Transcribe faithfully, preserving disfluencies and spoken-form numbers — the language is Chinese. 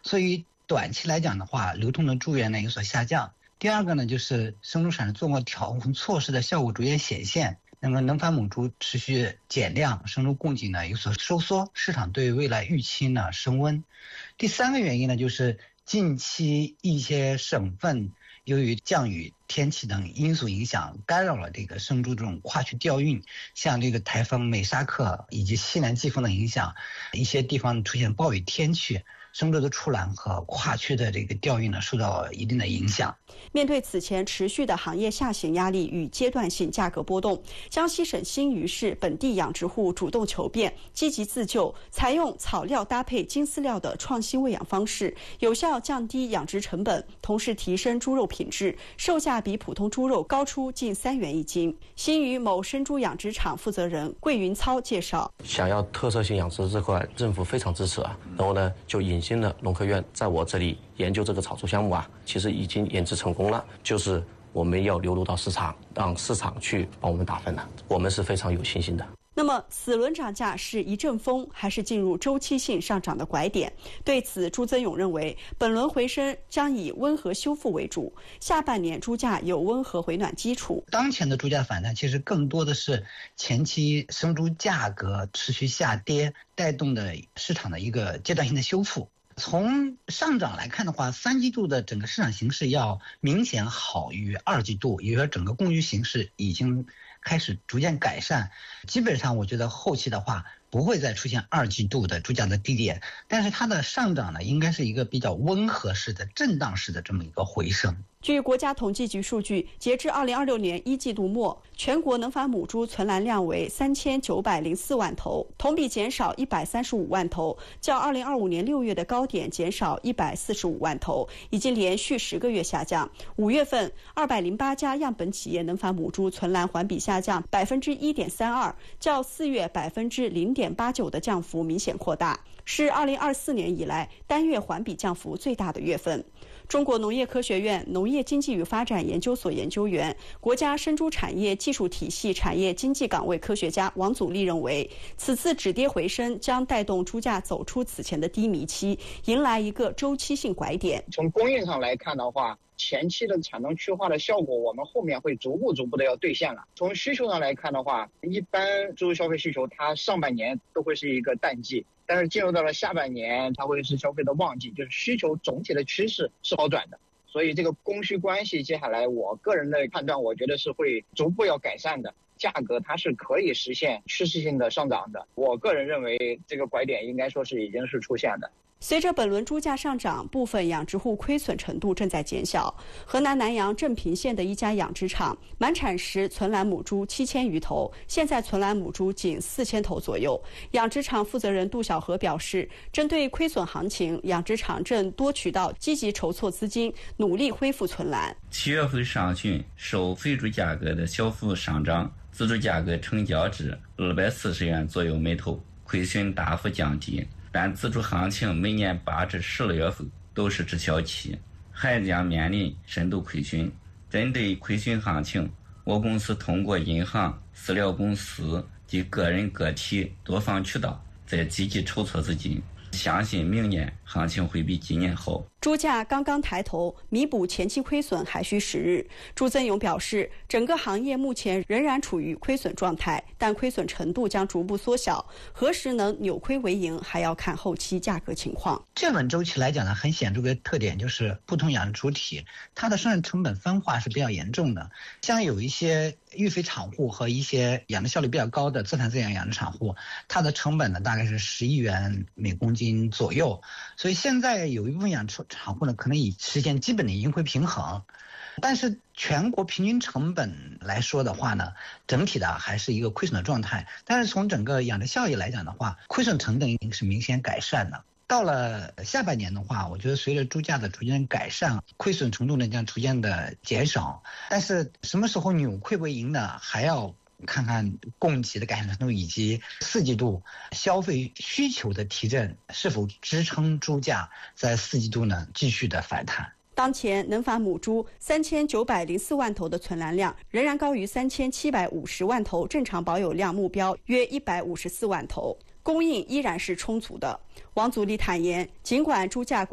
所以短期来讲的话，流通的猪源呢有所下降。第二个呢，就是生猪产能综合调控措施的效果逐渐显现，那么能繁母猪持续减量，生猪供给呢有所收缩，市场对未来预期呢升温。第三个原因呢，就是近期一些省份由于降雨、天气等因素影响，干扰了这个生猪这种跨区调运，像这个台风美沙克以及西南季风的影响，一些地方出现暴雨天气，生猪的出栏和跨区的这个调运呢受到一定的影响。 面对此前持续的行业下行压力与阶段性价格波动，江西省新余市本地养殖户主动求变，积极自救，采用草料搭配金饲料的创新喂养方式，有效降低养殖成本，同时提升猪肉品质，售价比普通猪肉高出近三元一斤。新余某生猪养殖场负责人桂云操介绍， 想要特色性养殖这块，政府非常支持啊，然后呢就引进了农科院在我这里研究这个草猪项目啊，其实已经研制成功了，就是我们要流入到市场，让市场去帮我们打分了，我们是非常有信心的。 那么此轮涨价是一阵风，还是进入周期性上涨的拐点？对此，朱增勇认为，本轮回升将以温和修复为主，下半年猪价有温和回暖基础。 当前的猪价反弹其实更多的是前期生猪价格持续下跌带动的市场的一个阶段性的修复。从上涨来看的话，三季度的整个市场形势要明显好于二季度，也就是整个供需形势已经开始逐渐改善。基本上我觉得后期的话不会再出现二季度的猪价的低点，但是它的上涨呢应该是一个比较温和式的震荡式的这么一个回升。 据国家统计局数据，截至二零二六年一季度末，全国能繁母猪存栏量为三千九百零四万头，同比减少一百三十五万头，较二零二五年六月的高点减少一百四十五万头，已经连续十个月下降。五月份，二百零八家样本企业能繁母猪存栏环比下降百分之一点三二，较四月百分之零点八九的降幅明显扩大，是二零二四年以来单月环比降幅最大的月份。中国农业科学院农业经济与发展研究所研究员、国家生猪产业技术体系产业经济岗位科学家王祖立认为，此次止跌回升将带动猪价走出此前的低迷期，迎来一个周期性拐点。 从供应上来看的话，前期的产能去化的效果，我们后面会逐步逐步的要兑现了。从需求上来看的话，一般猪肉消费需求它上半年都会是一个淡季，但是进入到了下半年，它会是消费的旺季，就是需求总体的趋势是好转的。所以这个供需关系，接下来我个人的判断，我觉得是会逐步要改善的。价格它是可以实现趋势性的上涨的。我个人认为，这个拐点应该说是已经是出现的。 随着本轮猪价上涨，部分养殖户亏损程度正在减小。河南南阳镇平县的一家养殖场，满产时存栏母猪七千余头，现在存栏母猪仅四千头左右。养殖场负责人杜小河表示，针对亏损行情，养殖场正多渠道积极筹措资金，努力恢复存栏。 七月份上旬，受肥猪价格的小幅上涨，自主价格成交至二百四十元左右每头，亏损大幅降低。但自主行情每年八至十二月份都是滞销期，还将面临深度亏损。针对亏损行情，我公司通过银行、饲料公司及个人个体多方渠道在积极筹措资金，相信明年行情会比今年好。 猪价刚刚抬头，弥补前期亏损还需时日。朱增勇表示，整个行业目前仍然处于亏损状态，但亏损程度将逐步缩小，何时能扭亏为盈，还要看后期价格情况。 这轮周期来讲呢，很显著的特点就是不同养殖主体它的生产成本分化是比较严重的。像有一些育肥场户和一些养殖效率比较高的自产自养养殖场户，它的成本呢大概是十一元每公斤左右。所以现在有一部分养殖场户呢，可能以实现基本的盈亏平衡，但是全国平均成本来说的话呢，整体的还是一个亏损的状态。但是从整个养殖效益来讲的话，亏损成本已经是明显改善的。到了下半年的话，我觉得随着猪价的逐渐改善，亏损程度呢将逐渐的减少。但是什么时候扭亏为盈呢，还要看看供给的改善程度以及四季度消费需求的提振是否支撑猪价在四季度呢继续的反弹。 当前能繁母猪三千九百零四万头的存栏量仍然高于三千七百五十万头正常保有量目标约一百五十四万头，供应依然是充足的。王祖立坦言，尽管猪价